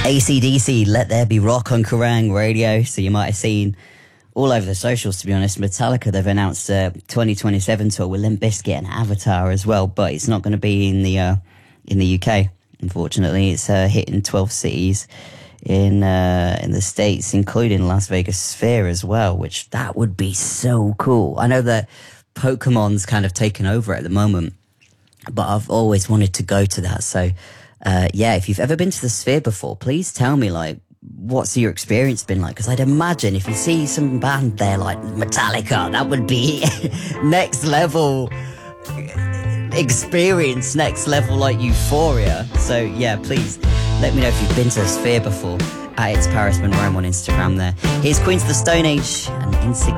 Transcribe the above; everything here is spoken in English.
AC/DC, Let There Be Rock on Kerrang Radio. So you might have seen all over the socials, to be honest. Metallica, they've announced a 2027 tour with Limp Bizkit and Avatar as well, but it's not going to be in the UK, unfortunately. It's hitting 12 cities in the States, including Las Vegas Sphere as well, which that would be so cool. I know that Pokemon's kind of taken over at the moment, but I've always wanted to go to that. So yeah, if you've ever been to the Sphere before, please tell me, like, what's your experience been like? Because I'd imagine if you see some band there like Metallica, that would be next level experience, next level like euphoria. So yeah, please let me know if you've been to the Sphere before at It's Paris Monroe on Instagram there. Here's Queens of the Stone Age and Insignificant.